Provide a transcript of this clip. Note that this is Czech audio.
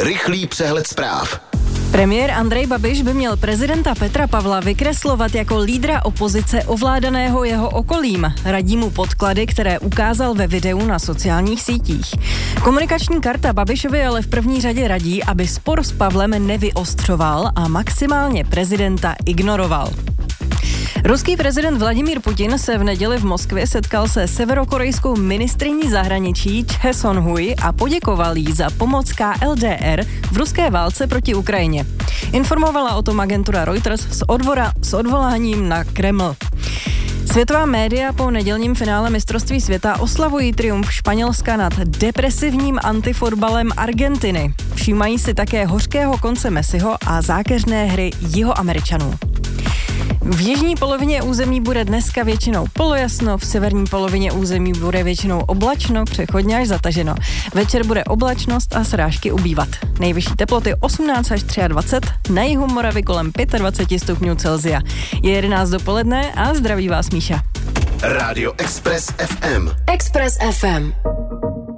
Rychlý přehled zpráv. Premiér Andrej Babiš by měl prezidenta Petra Pavla vykreslovat jako lídra opozice ovládaného jeho okolím. Radí mu podklady, které ukázal ve videu na sociálních sítích. Komunikační karta Babišovi ale v první řadě radí, aby spor s Pavlem nevyostřoval a maximálně prezidenta ignoroval. Ruský prezident Vladimír Putin se v neděli v Moskvě setkal se severokorejskou ministryní zahraničí Chhae Son-hui a poděkoval jí za pomoc KLDR v ruské válce proti Ukrajině. Informovala o tom agentura Reuters s odvoláním na Kreml. Světová média po nedělním finále mistrovství světa oslavují triumf Španělska nad depresivním antifotbalem Argentiny. Všímají si také hořkého konce Messiho a zákeřné hry Jihoameričanů. V jižní polovině území bude dneska většinou polojasno, v severní polovině území bude většinou oblačno, přechodně až zataženo. Večer bude oblačnost a srážky ubývat. Nejvyšší teploty 18 až 23, na jihu Moravy kolem 25 stupňů Celsia. Je 11 dopoledne a zdraví vás Míša. Rádio Express FM. Express FM.